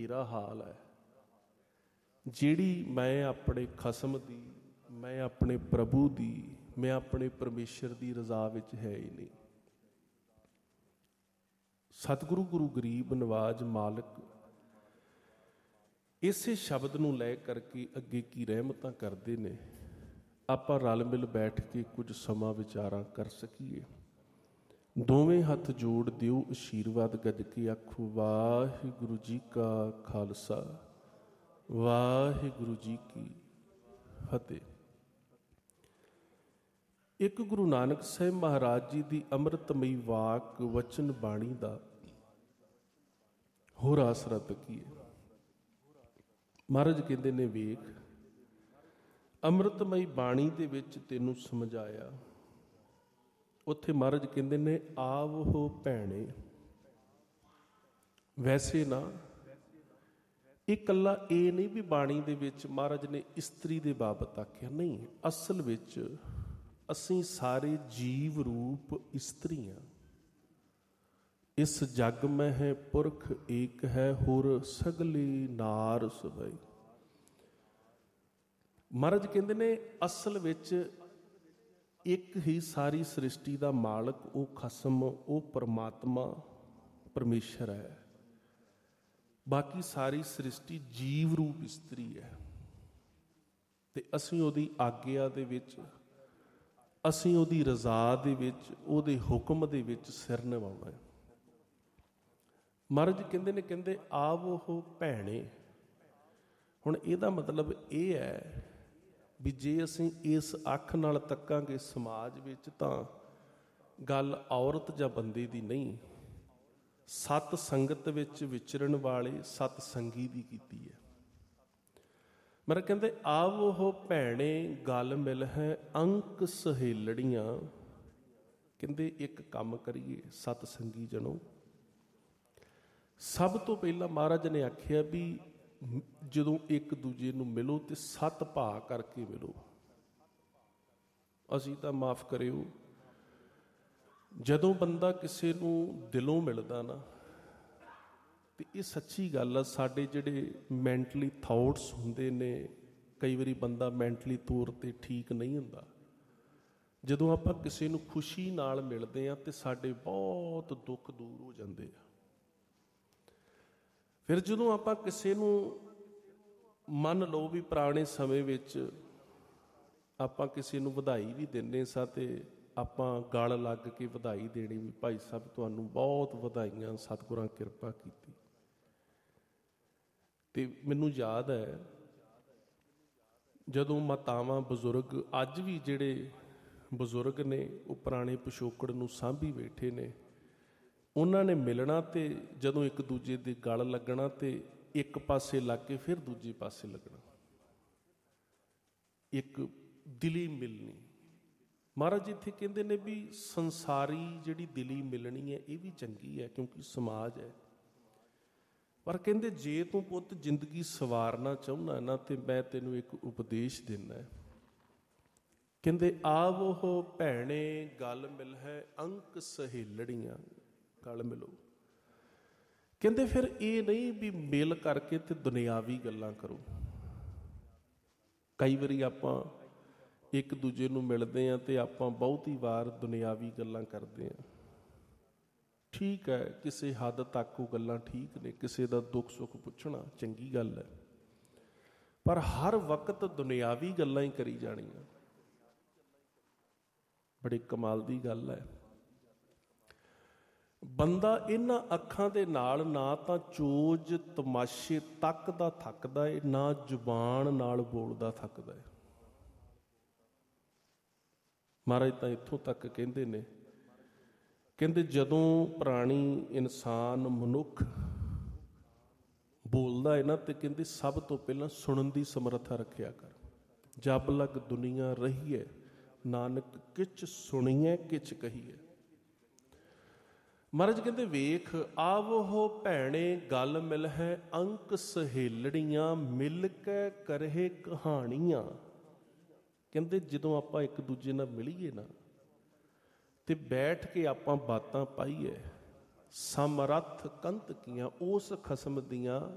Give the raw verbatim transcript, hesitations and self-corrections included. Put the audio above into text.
मेरा हाल है, जिहड़ी मैं अपने खसम दी, मैं अपने प्रभु दी, मैं अपने परमेश्वर की रजा विच है ही नहीं। सतगुरु गुरु गरीब नवाज मालिक इसे शब्द नूं लै करके अगे की रहमतां करदे ने। आपां रल मिल बैठ के कुछ समा विचारां कर सकीए। दोवें हथ जोड़ दिओ आशीर्वाद गज के आखो वाहिगुरू जी का खालसा वाहिगुरू जी की फतेह। एक गुरु नानक साहिब महाराज जी की अमृतमयी वाक वचन बाणी का होर आसरा तकीए। महाराज कहते ने वेख अमृतमयी बाणी दे विच तैनूं समझाया। उत्थे महाराज कहते ने आव हो भैणे। वैसे ना ਇਹ ਕੱਲਾ ਇਹ नहीं भी बाणी दे विच महाराज ने इस्त्री दे बाबत आख्या, नहीं। असल विच असीं सारे जीव रूप इस्त्री हाँ। इस जग में है पुरख एक है होर सगली नार सवई। महाराज कहते ने असल विच एक ही सारी सृष्टि का मालक वो खसम वो परमात्मा परमेश्वर है। बाकी सारी सृष्टि जीव रूप इस्त्री है। ते असीं उहदी आग्या दे विच, असीं उहदी रज़ा दे विच, उहदे हुक्म दे विच सिर निभाउणा है। महाराज कहंदे ने कहंदे आवो हो भैणे। हुण इहदा मतलब ये है भी जे असीं इस अख नाल तकांगे समाज विच तां गल औरत जां बंदे दी नहीं, सत संगत विच विचरण वाले सत संगी दी कीती है। मेरा कहते आवो हो भैणे गल मिल है अंक सहेलड़ियां। कहते एक काम करिए सत संगी जनो। सब तो पहला महाराज ने आख्या भी जदों एक दूजे नूं मिलो तो सत भा करके मिलो। असीं तां माफ़ करिओ जदों बंदा किसी नूं दिलों मिलदा ना तो ये सच्ची गल आ। साडे जिहड़े मैंटली थाउट्स हुंदे ने, कई वारी बंदा मैंटली तौर पर ठीक नहीं हुंदा। जदों आपां किसी नूं खुशी नाल मिलदे आ तो साडे बहुत दुख दूर हो जांदे आ। फिर जदों आपां किसी नूं मन लो भी पुराने समय विच आपां किसी नूं वधाई भी दिंदे सां ते आपां गल लग के वधाई देनी भी भाई साहब तुहानूं बहुत वधाइयां, सतगुरां किरपा कीती। ते मैनूं याद है जदों मातावां बजुर्ग अज भी जिहड़े बजुर्ग ने वो पुराने पिछोकड़ नूं सांभी बैठे ने, उन्हां ने मिलना ते जदों एक दूजे दे गल लगना ते एक पासे लग के फिर दूजे पासे लगना, एक दिली मिलनी। महाराज इत्थे कहंदे ने भी संसारी जिहड़ी दिली मिलनी है ये भी चंगी है क्योंकि समाज है। पर कहंदे जे तू पुत जिंदगी सवारना चाहुंदा ना तो मैं तेनों एक उपदेश देना है। कहंदे आवो हो भैणे गल मिल है अंक सहेलड़ियां। गल मिलो। कहंदे फिर ये नहीं भी मिल करके ते दुनियावी गल्लां करो। कई वारी आपां एक दूजे नूं मिलदे आ ते आपां बहुती वार दुनियावी गल्लां करदे आ। ठीक है किसी हद तक वो गल्लां ठीक ने, किसी दा दुख सुख पुछना चंगी गल है, पर हर वक्त दुनियावी गल्लां ही करी जाणियां बड़ी कमाल दी गल है। बंदा इन्हां अखां दे नाल ना तां चोज तमाशे तकदा थकदा है, ना जुबान नाल बोलदा थकदा है। महाराज तां इत्थों तक कहंदे ने, कहंदे जदों प्राणी इंसान मनुख बोलदा है ना तो कहंदे सब तो पहला सुनन दी समर्था रखिया कर। जब लग दुनिया रही है नानक किच सुणीए किच कहीए। महाराज कहते वेख आवो हो भैणे गल मिल है अंक सहेलड़ियां मिल के करहे कहानियां। कहते जदों आपां एक दूजे नाल मिलीए ना ते बैठ के आपां बातां पाईए समरथ कंत कियां उस खसम दियां